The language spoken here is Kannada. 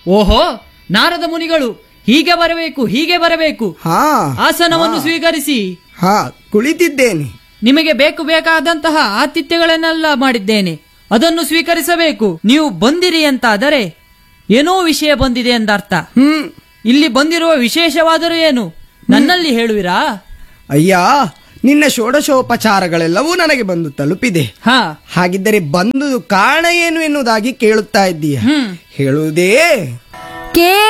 ಓಹೋ, ನಾರದ ಮುನಿಗಳು ಹೀಗೆ ಬರಬೇಕು, ಹೀಗೆ ಬರಬೇಕು. ಹಾ ಆಸನವನ್ನು ಸ್ವೀಕರಿಸಿ. ಹಾ, ಕುಳಿತಿದ್ದೇನೆ. ನಿಮಗೆ ಬೇಕಾದಂತಹ ಆತಿಥ್ಯಗಳನ್ನೆಲ್ಲ ಮಾಡಿದ್ದೇನೆ, ಅದನ್ನು ಸ್ವೀಕರಿಸಬೇಕು. ನೀವು ಬಂದಿರಿ ಅಂತಾದರೆ ಏನೋ ವಿಷಯ ಬಂದಿದೆ ಎಂದರ್ಥ. ಇಲ್ಲಿ ಬಂದಿರುವ ವಿಶೇಷವಾದರೂ ಏನು, ನನ್ನಲ್ಲಿ ಹೇಳುವಿರಾ? ಅಯ್ಯ, ನಿನ್ನ ಷೋಡಶೋಪಚಾರಗಳೆಲ್ಲವೂ ನನಗೆ ಬಂದು ತಲುಪಿದೆ. ಹಾ, ಹಾಗಿದ್ದರೆ ಬಂದು ಕಾರಣ ಏನು ಎನ್ನುವುದಾಗಿ ಕೇಳುತ್ತಾ ಇದ್ದೀಯ. ಹೇಳುವುದೇ